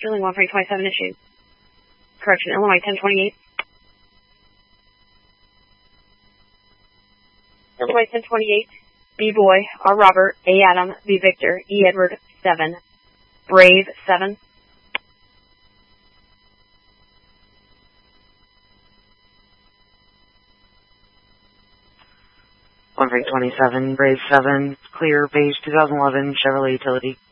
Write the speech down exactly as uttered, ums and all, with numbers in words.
Sterling one three twenty-seven issued. Correction, Illinois ten twenty-eight. Illinois ten twenty-eight. B Boy, R Robert, A Adam, B Victor, E Edward seven. Brave seven. one three twenty-seven, Brave seven, clear, beige two thousand eleven Chevrolet Utility.